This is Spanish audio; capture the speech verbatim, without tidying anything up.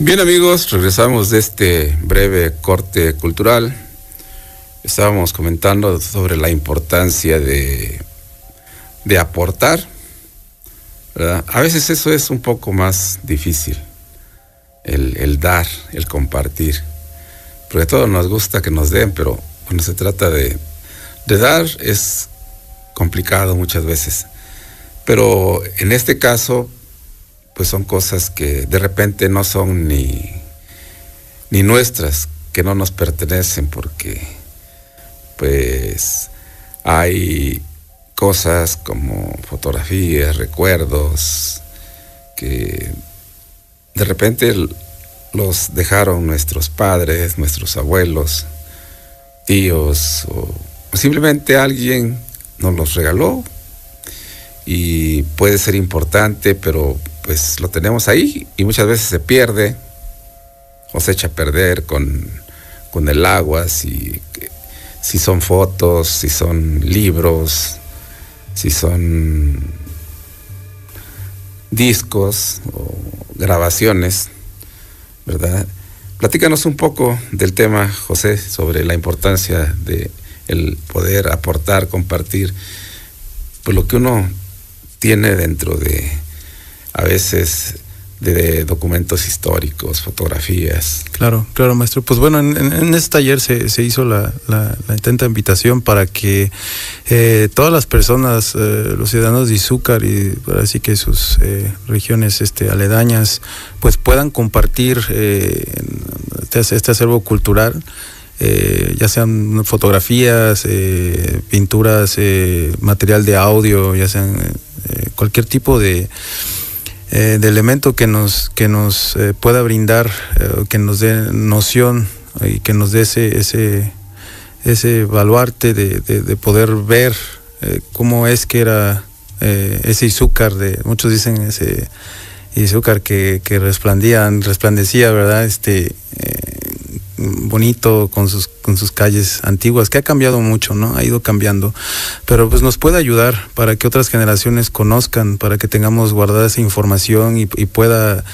Bien, amigos, regresamos de este breve corte cultural. Estábamos comentando sobre la importancia de, de aportar, ¿verdad? A veces eso es un poco más difícil, el, el dar, el compartir, porque a todos nos gusta que nos den, pero cuando se trata de, de dar es complicado muchas veces. Pero en este caso, pues son cosas que de repente no son ni, ni nuestras, que no nos pertenecen, porque pues hay cosas como fotografías, recuerdos, que de repente los dejaron nuestros padres, nuestros abuelos, tíos, o simplemente alguien nos los regaló, y puede ser importante, pero pues lo tenemos ahí y muchas veces se pierde o se echa a perder con, con el agua, si, si son fotos, si son libros, si son discos o grabaciones, ¿verdad? Platícanos un poco del tema, José, sobre la importancia de el poder aportar, compartir, pues lo que uno tiene dentro de, a veces, de documentos históricos, fotografías. Claro, claro, maestro. Pues bueno, en, en, en este taller se, se hizo la, la, la intenta invitación para que eh, todas las personas, eh, los ciudadanos de Izúcar y así que sus eh, regiones este, aledañas, pues puedan compartir eh, este, este acervo cultural. Eh, ya sean fotografías, eh, pinturas, eh, material de audio, ya sean eh, cualquier tipo de, eh, de elemento que nos, que nos eh, pueda brindar, eh, que nos dé noción y que nos dé ese, ese, ese baluarte de, de, de poder ver eh, cómo es que era eh, ese Izúcar, de, muchos dicen ese Izúcar que, que resplandecía, resplandecía, ¿verdad? Este eh, bonito, con sus con sus calles antiguas, que ha cambiado mucho, ¿no? Ha ido cambiando, pero pues nos puede ayudar para que otras generaciones conozcan, para que tengamos guardada esa información y, y pueda